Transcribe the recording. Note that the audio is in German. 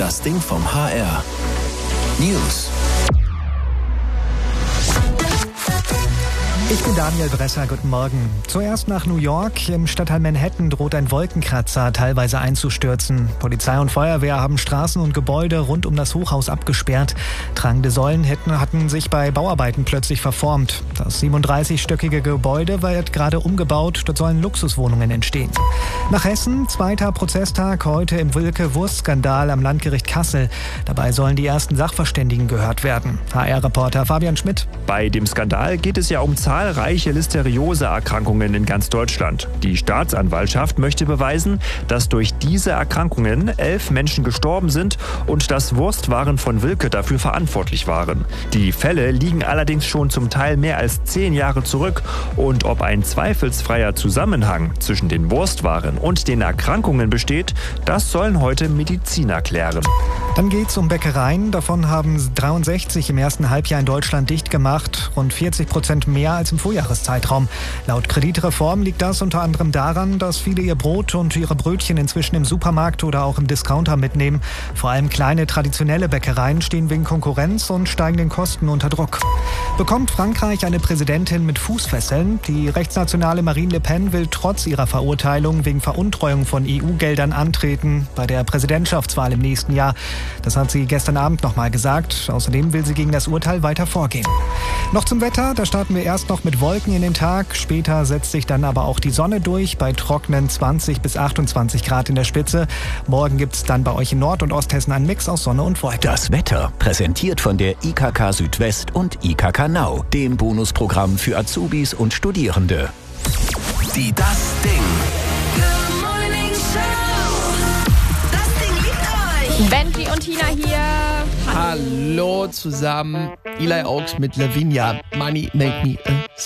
Das Ding vom HR. News. Ich bin Daniel Bresser, guten Morgen. Zuerst nach New York. Im Stadtteil Manhattan droht ein Wolkenkratzer teilweise einzustürzen. Polizei und Feuerwehr haben Straßen und Gebäude rund um das Hochhaus abgesperrt. Tragende Säulen hatten sich bei Bauarbeiten plötzlich verformt. Das 37-stöckige Gebäude wird gerade umgebaut. Dort sollen Luxuswohnungen entstehen. Nach Hessen, zweiter Prozesstag heute im Wilke-Wurst-Skandal am Landgericht Kassel. Dabei sollen die ersten Sachverständigen gehört werden. HR-Reporter Fabian Schmidt. Bei dem Skandal geht es ja um zahlreiche Listerioseerkrankungen in ganz Deutschland. Die Staatsanwaltschaft möchte beweisen, dass durch diese Erkrankungen 11 Menschen gestorben sind und dass Wurstwaren von Wilke dafür verantwortlich waren. Die Fälle liegen allerdings schon zum Teil mehr als 10 Jahre zurück und ob ein zweifelsfreier Zusammenhang zwischen den Wurstwaren und den Erkrankungen besteht, das sollen heute Mediziner klären. Dann geht's um Bäckereien. Davon haben 63 im ersten Halbjahr in Deutschland dicht gemacht. Rund 40% mehr als im Vorjahreszeitraum. Laut Kreditreform liegt das unter anderem daran, dass viele ihr Brot und ihre Brötchen inzwischen im Supermarkt oder auch im Discounter mitnehmen. Vor allem kleine traditionelle Bäckereien stehen wegen Konkurrenz und steigenden Kosten unter Druck. Bekommt Frankreich eine Präsidentin mit Fußfesseln? Die rechtsnationale Marine Le Pen will trotz ihrer Verurteilung wegen Veruntreuung von EU-Geldern antreten bei der Präsidentschaftswahl im nächsten Jahr. Das hat sie gestern Abend nochmal gesagt. Außerdem will sie gegen das Urteil weiter vorgehen. Noch zum Wetter. Da starten wir erst noch mit Wolken in den Tag. Später setzt sich dann aber auch die Sonne durch bei trockenen 20 bis 28 Grad in der Spitze. Morgen gibt es dann bei euch in Nord- und Osthessen einen Mix aus Sonne und Wolken. Das Wetter präsentiert von der IKK Südwest und IKK Now, dem Bonusprogramm für Azubis und Studierende. Die Das Ding. Benji und Tina hier. Hallo zusammen. Eli Oaks mit Lavinia. Money make me